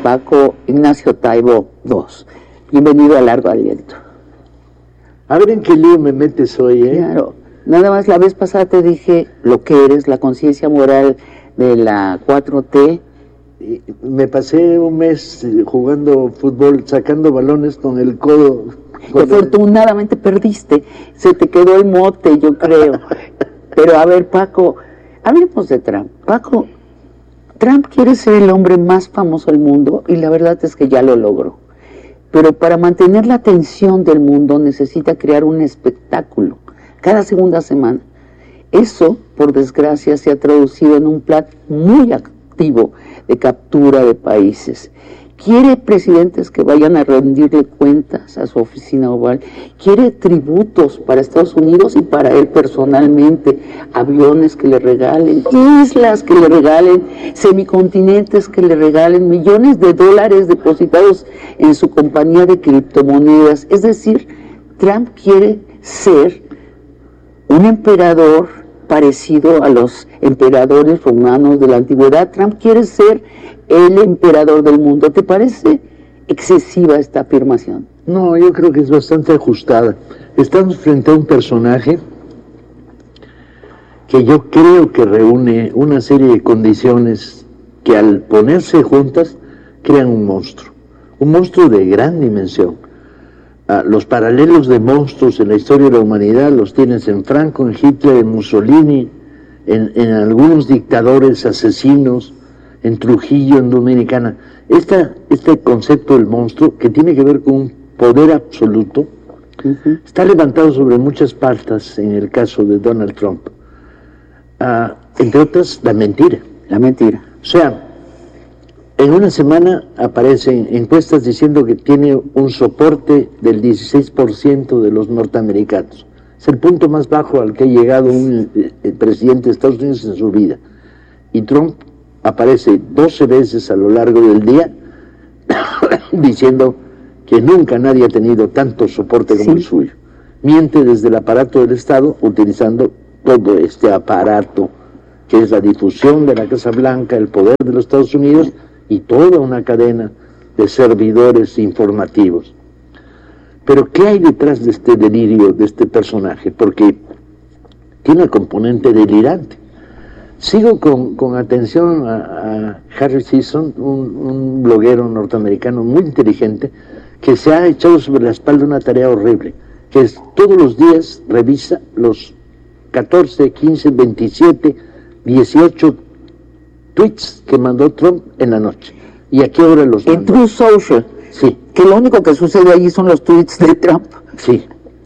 Paco Ignacio Taibo II. Bienvenido a Largo Aliento. A ver en qué lío me metes hoy, ¿eh? Claro, nada más la vez pasada te dije lo que eres, la conciencia moral de la 4T. Me pasé un mes jugando fútbol, sacando balones con el codo. Afortunadamente perdiste, se te quedó el mote, yo creo. Pero a ver, Paco, hablemos de Trump. Paco, Trump quiere ser el hombre más famoso del mundo y la verdad es que ya lo logró. Pero para mantener la atención del mundo necesita crear un espectáculo cada segunda semana. Eso, por desgracia, se ha traducido en un plan muy activo de captura de países. Quiere presidentes que vayan a rendirle cuentas a su oficina oval, quiere tributos para Estados Unidos y para él personalmente, aviones que le regalen, islas que le regalen, semicontinentes que le regalen, millones de dólares depositados en su compañía de criptomonedas. Es decir, Trump quiere ser un emperador parecido a los emperadores romanos de la antigüedad. Trump quiere ser el emperador del mundo. ¿Te parece excesiva esta afirmación? No, yo creo que es bastante ajustada. Estamos frente a un personaje que yo creo que reúne una serie de condiciones que al ponerse juntas crean un monstruo de gran dimensión. Los paralelos de monstruos en la historia de la humanidad los tienes en Franco, en Hitler, en Mussolini, en algunos dictadores asesinos, en Trujillo, en Dominicana. Este concepto del monstruo, que tiene que ver con un poder absoluto, está levantado sobre muchas patas en el caso de Donald Trump. Entre otras, la mentira. La mentira. O sea, en una semana aparecen encuestas diciendo que tiene un soporte del 16% de los norteamericanos. Es el punto más bajo al que ha llegado un presidente de Estados Unidos en su vida. Y Trump aparece 12 veces a lo largo del día diciendo que nunca nadie ha tenido tanto soporte como el suyo. Miente desde el aparato del Estado utilizando todo este aparato que es la difusión de la Casa Blanca, el poder de los Estados Unidos y toda una cadena de servidores informativos. Pero ¿qué hay detrás de este delirio, de este personaje? Porque tiene el componente delirante. Sigo con atención a Harry Sisson, un bloguero norteamericano muy inteligente, que se ha echado sobre la espalda una tarea horrible, que es todos los días revisa los 14, 15, 27, 18 tweets que mandó Trump en la noche. ¿Y a qué hora los mandó? En Truth Social. Sí. Que lo único que sucede allí son los tweets de Trump. Sí.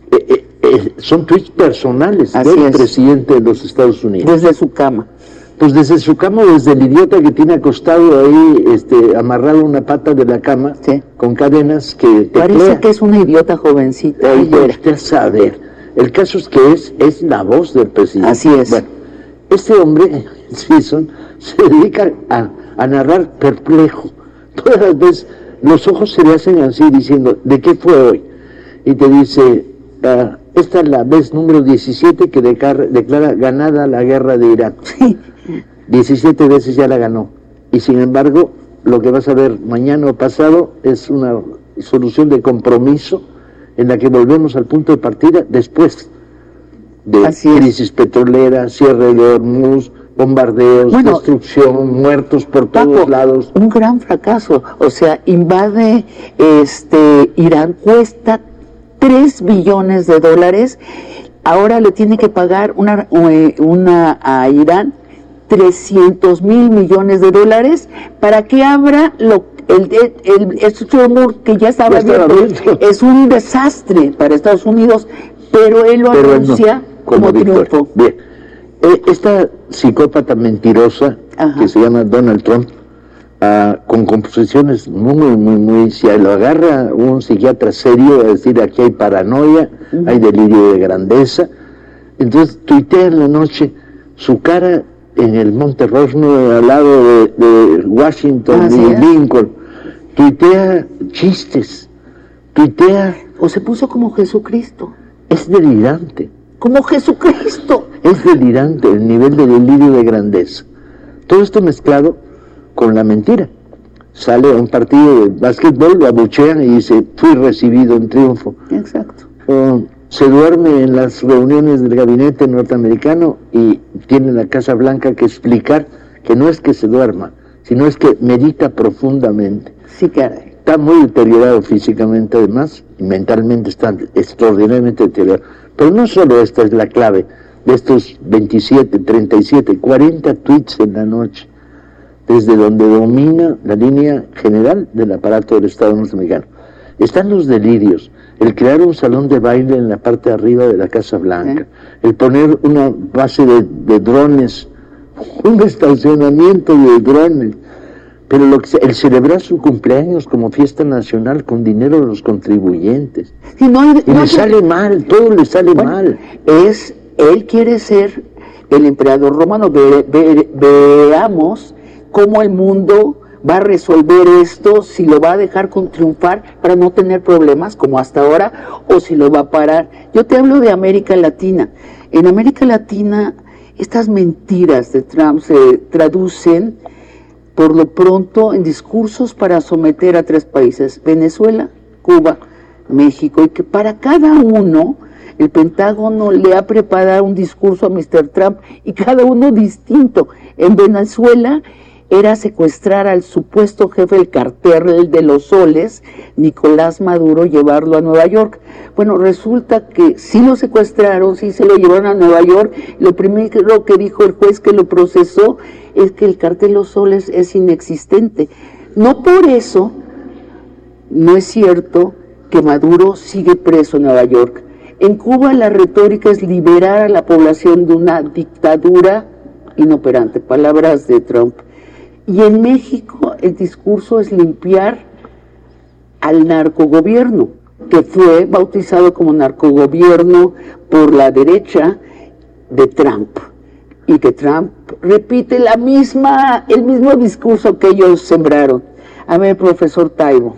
Son tweets personales del presidente de los Estados Unidos. Desde su cama. Pues desde su cama, desde el idiota que tiene acostado ahí, amarrado una pata de la cama, con cadenas que parece que es una idiota jovencita. Usted saber. El caso es que es la voz del presidente. Así es. Bueno, este hombre, Sisson, se dedica a narrar perplejo. Todas las veces los ojos se le hacen así diciendo, ¿de qué fue hoy? Y te dice, esta es la vez número 17 que declara ganada la guerra de Irak. 17 veces ya la ganó. Y sin embargo, lo que vas a ver mañana o pasado es una solución de compromiso en la que volvemos al punto de partida después de crisis petrolera, cierre de Hormuz, bombardeos, destrucción, muertos por todos lados. Un gran fracaso. O sea, invade Irán, cuesta $3 billones. Ahora le tiene que pagar a Irán $300 mil millones para que abra el estrecho de Hormuz, que ya estaba abierto. Es un desastre para Estados Unidos, pero él lo anuncia como triunfo. Bien. Esta psicópata mentirosa, que se llama Donald Trump, con composiciones muy, si lo agarra un psiquiatra serio, es decir, aquí hay paranoia, hay delirio de grandeza. Entonces tuitea en la noche su cara en el Monte Rushmore al lado de Washington y Lincoln, tuitea chistes, o se puso como Jesucristo. Es delirante. Como Jesucristo. Es delirante el nivel de delirio de grandeza. Todo esto mezclado con la mentira. sale a un partido de básquetbol, lo abuchean y dice, fui recibido en triunfo. Exacto. Se duerme en las reuniones del gabinete norteamericano y tiene la Casa Blanca que explicar que no es que se duerma, sino es que medita profundamente. Sí, caray. Está muy deteriorado físicamente además, y mentalmente está extraordinariamente deteriorado. Pero no solo esta es la clave de estos 27, 37, 40 tweets en la noche, desde donde domina la línea general del aparato del Estado norteamericano. Están los delirios, el crear un salón de baile en la parte de arriba de la Casa Blanca, el poner una base de drones, un estacionamiento de drones, pero el celebrar su cumpleaños como fiesta nacional con dinero de los contribuyentes. Sí, y le sale mal, todo le sale mal. Él quiere ser el emperador romano. Veamos cómo el mundo va a resolver esto, si lo va a dejar con triunfar para no tener problemas como hasta ahora, o si lo va a parar. Yo te hablo de América Latina. En América Latina, estas mentiras de Trump se traducen por lo pronto en discursos para someter a 3 países, Venezuela, Cuba, México, y que para cada uno el Pentágono le ha preparado un discurso a Mr. Trump, y cada uno distinto. En Venezuela era secuestrar al supuesto jefe del cartel de los soles, Nicolás Maduro, llevarlo a Nueva York. Bueno, resulta que sí lo secuestraron, sí se lo llevaron a Nueva York. Lo primero que dijo el juez que lo procesó es que el cartel de los soles es inexistente. No por eso no es cierto que Maduro sigue preso en Nueva York. En Cuba la retórica es liberar a la población de una dictadura inoperante, palabras de Trump. Y en México el discurso es limpiar al narcogobierno, que fue bautizado como narcogobierno por la derecha de Trump, y que Trump repite el mismo discurso que ellos sembraron. A ver, profesor Taibo.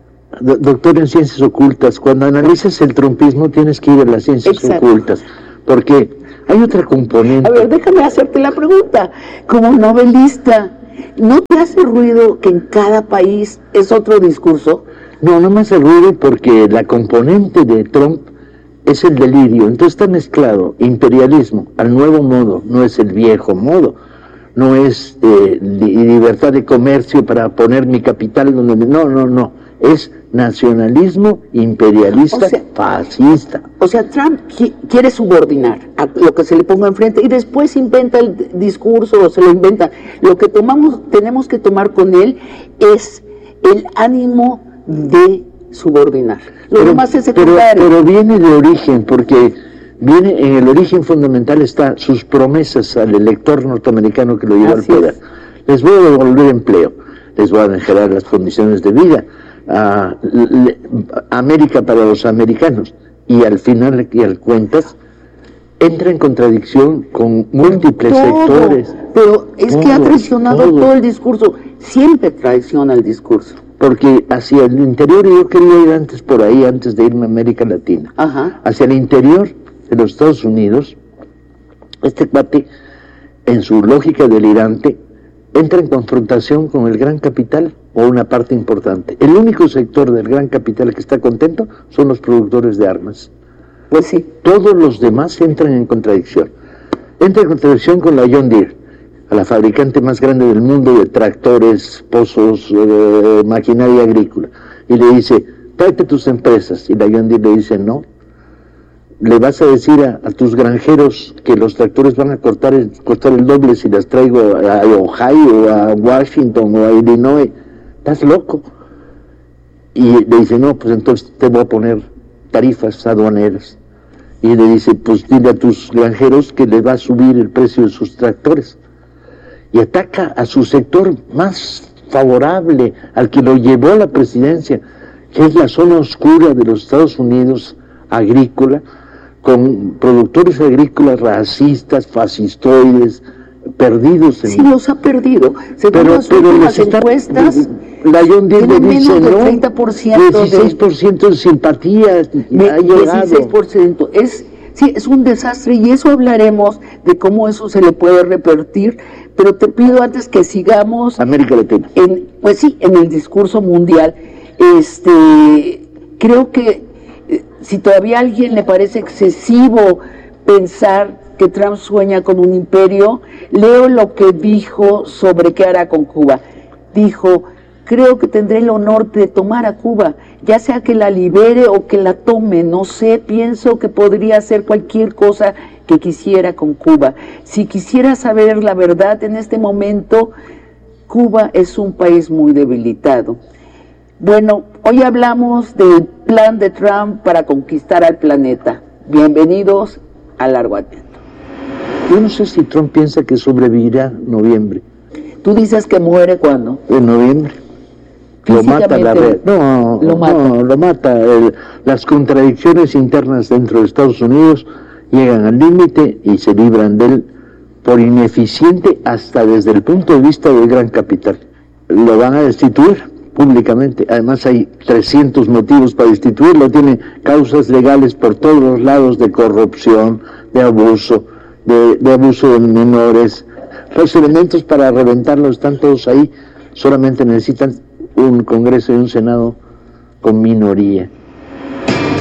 Doctor en ciencias ocultas, cuando analizas el trumpismo tienes que ir a las ciencias ocultas, porque hay otra componente. A ver, déjame hacerte la pregunta. Como novelista, ¿no te hace ruido que en cada país es otro discurso? No me hace ruido porque la componente de Trump es el delirio. Entonces está mezclado imperialismo al nuevo modo, no es el viejo modo. No es libertad de comercio para poner mi capital donde... No. Es nacionalismo imperialista, fascista. O sea, Trump quiere subordinar a lo que se le ponga enfrente y después inventa el discurso o se lo inventa. Lo que tenemos que tomar con él es el ánimo de subordinar. Lo demás es secundario. Pero viene de origen, porque viene en el origen fundamental está sus promesas al elector norteamericano que lo lleva al poder. Les voy a devolver empleo, les voy a mejorar las condiciones de vida, América para los americanos, y al final y al cuentas entra en contradicción con múltiples sectores. Pero es que ha traicionado todo el discurso, siempre traiciona el discurso. Porque hacia el interior, yo quería ir antes por ahí, antes de irme a América Latina, hacia el interior de los Estados Unidos, este cuate, en su lógica delirante, entra en confrontación con el gran capital, o una parte importante. El único sector del gran capital que está contento son los productores de armas. Pues sí. Todos los demás entran en contradicción. Entra en contradicción con la John Deere, a la fabricante más grande del mundo de tractores, pozos, maquinaria agrícola, y le dice, tráete tus empresas, y la John Deere le dice, no. Le vas a decir a tus granjeros que los tractores van a costar el doble si las traigo a Ohio, a Washington o a Illinois. ¿Estás loco? Y le dice, no, pues entonces te voy a poner tarifas aduaneras. Y le dice, pues dile a tus granjeros que le va a subir el precio de sus tractores. Y ataca a su sector más favorable, al que lo llevó a la presidencia, que es la zona oscura de los Estados Unidos, agrícola, con productores agrícolas racistas, fascistoides, perdidos en... Sí, los ha perdido. Según las últimas encuestas, la John Deere le dice, menos del no, 30% 16% de simpatía ha llegado. 16%. Sí, es un desastre, y eso hablaremos de cómo eso se le puede revertir, Pero te pido antes que sigamos América Latina. Pues sí, en el discurso mundial, creo que si todavía a alguien le parece excesivo pensar que Trump sueña con un imperio, leo lo que dijo sobre qué hará con Cuba. Dijo: creo que tendré el honor de tomar a Cuba, ya sea que la libere o que la tome, no sé, pienso que podría hacer cualquier cosa que quisiera con Cuba. Si quisiera saber la verdad en este momento, Cuba es un país muy debilitado. Bueno, hoy hablamos del plan de Trump para conquistar al planeta. Bienvenidos a Largo Atento. Yo no sé si Trump piensa que sobrevivirá noviembre. Tú dices que muere ¿cuándo? En noviembre. Lo mata la red. No, lo mata. Las contradicciones internas dentro de Estados Unidos llegan al límite y se libran de él por ineficiente hasta desde el punto de vista del gran capital. Lo van a destituir públicamente. Además hay 300 motivos para destituirlo. Tiene causas legales por todos los lados de corrupción, de abuso, de abuso de menores. Los elementos para reventarlo están todos ahí. Solamente necesitan un Congreso y un Senado con minoría.